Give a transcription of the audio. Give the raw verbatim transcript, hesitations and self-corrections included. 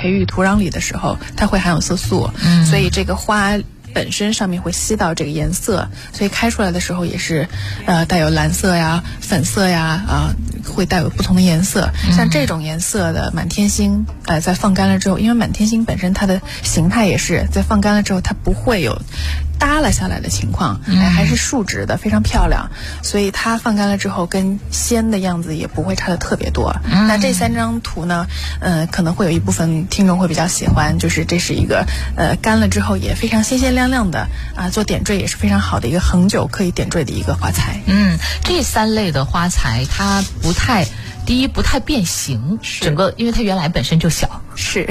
培育土壤里的时候，它会含有色素，嗯，所以这个花本身上面会吸到这个颜色，所以开出来的时候也是，呃，带有蓝色呀、粉色呀，啊、呃，会带有不同的颜色。像这种颜色的满天星，呃，在放干了之后，因为满天星本身它的形态也是在放干了之后，它不会有耷拉下来的情况，哎，还是竖直的，非常漂亮。所以它放干了之后，跟鲜的样子也不会差的特别多。嗯、那这三张图呢，呃，可能会有一部分听众会比较喜欢，就是这是一个呃干了之后也非常鲜鲜亮亮的啊、呃，做点缀也是非常好的一个恒久可以点缀的一个花材。 嗯，这三类的花材它不太，第一不太变形，整个因为它原来本身就小， 是。